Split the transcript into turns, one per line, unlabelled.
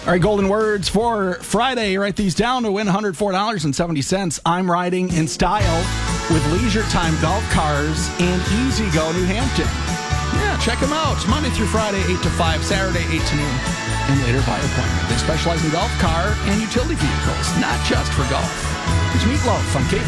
All right, golden words for Friday. Write these down to win $104.70. I'm riding in style with Leisure Time Golf Cars in Easy Go, New Hampton. Yeah, check them out. It's Monday through Friday, 8 to 5, Saturday, 8 to noon, and later by appointment. They specialize in golf car and utility vehicles, not just for golf. It's Meatloaf on KFI.